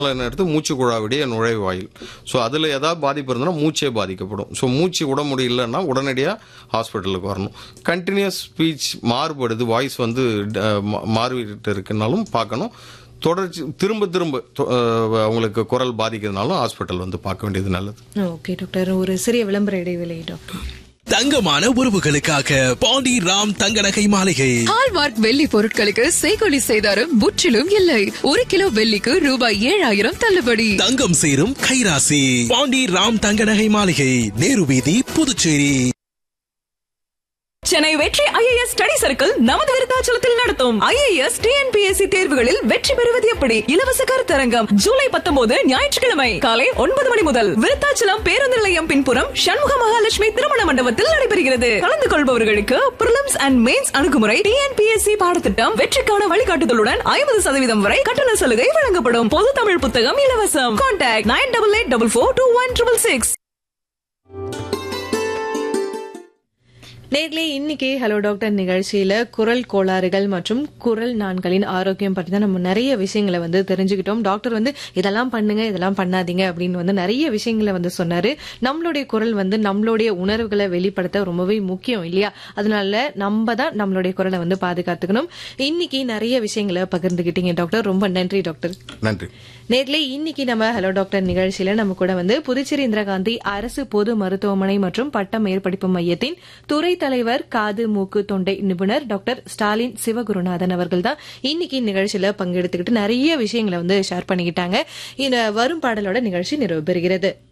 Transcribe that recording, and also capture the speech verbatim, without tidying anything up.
எடுத்து மூச்சு குழாவுடைய நுழைவாயில். ஸோ அதில் ஏதாவது பாதிப்பு இருந்ததுன்னா மூச்சே பாதிக்கப்படும். ஸோ மூச்சு விட முடியலன்னா உடனடியாக ஹாஸ்பிட்டலுக்கு வரணும். கண்டினியூஸ் ஸ்பீச் மாறுபடுது, வாய்ஸ் வந்து மாறிவிட்டு இருக்குனாலும் பார்க்கணும். தொடர்ச்சி திரும்ப திரும்ப அவங்களுக்கு குரல் பாதிக்கிறதுனாலும் ஹாஸ்பிட்டல் வந்து பார்க்க வேண்டியது நல்லது. ஓகே டாக்டர், ஒரு சிறிய விளம்பர இடைவேளை டாக்டர். தங்கமான உறவுகளுக்காக பாண்டி ராம் தங்க நகை மாளிகை. ஹால்மார்க் வெள்ளி பொருட்களுக்கு செய்கொலி செய்தாரும் முற்றிலும் இல்லை. ஒரு கிலோ வெள்ளிக்கு ரூபாய் ஏழாயிரம் தள்ளுபடி. தங்கம் சேரும் கைராசி பாண்டி ராம் தங்க நகை மாளிகை, நேரு வீதி, புதுச்சேரி. சென்னை வெற்றி ஐஏஎஸ் ஸ்டடி சர்க்கிள் நமது விருத்தாச்சலத்தில் நடத்தும் ஐஏஎஸ் டிஎன்பிஎஸ்சி தேர்வுகளில் வெற்றி பெறுவது எப்படி இலவச கருத்தரங்கம் ஜூலை பத்தொன்பது ஞாயிற்றுக்கிழமை காலை ஒன்பது மணி முதல் விருத்தாச்சலம் பேருந்து நிலையம் பின்புறம் சண்முக மகாலட்சுமி திருமண மண்டபத்தில் நடைபெறுகிறது. கலந்து கொள்பவர்களுக்கு பிரிலிம்ஸ் அண்ட் மெயின்ஸ் அணுகுமுறை, டிஎன்பிஎஸ்சி பாடத்திட்டம், வெற்றிக்கான வழிகாட்டுதலுடன் ஐம்பது சதவீதம் வரை கட்டண சலுகை வழங்கப்படும். பொது தமிழ் புத்தகம் இலவசம். Contact nine double eight double four two one triple six. நேர்லயே இன்னைக்கு ஹலோ டாக்டர் நிகழ்ச்சியில குரல் கோளாறுகள் மற்றும் குரல் நாண்களின் ஆரோக்கியம் பற்றி தான் நம்ம நிறைய விஷயங்களை வந்து தெரிஞ்சுக்கிட்டோம். டாக்டர் வந்து இதெல்லாம் பண்ணுங்க, இதெல்லாம் பண்ணாதீங்க அப்படின்னு வந்து நிறைய விஷயங்களை வந்து சொன்னாரு. நம்மளுடைய குரல் வந்து நம்மளுடைய உணர்வுகளை வெளிப்படுத்த ரொம்பவே முக்கியம் இல்லையா? அதனால நம்ம தான் நம்மளுடைய குரலை வந்து பாதுகாத்துக்கணும். இன்னைக்கு நிறைய விஷயங்களை பகிர்ந்துகிட்டீங்க டாக்டர், ரொம்ப நன்றி டாக்டர். நன்றி. நேர்லயே இன்னைக்கு நம்ம ஹலோ டாக்டர் நிகழ்ச்சியில நம்ம கூட வந்து புதுச்சேரி இந்திரா காந்தி அரசு பொது மருத்துவமனை மற்றும் பட்ட மேற்படிப்பு மையத்தின் துறை தலைவர், காது மூக்கு தொண்டை நிபுணர் டாக்டர் ஸ்டாலின் சிவகுருநாதன் அவர்கள் தான் இன்னைக்கு நிகழ்ச்சியில பங்கெடுத்துக்கிட்டு நிறைய விஷயங்களை வந்து ஷேர் பண்ணிக்கிட்டாங்க. இந்த வரும் பாடலோட நிகழ்ச்சி நிறைவு பெறுகிறது.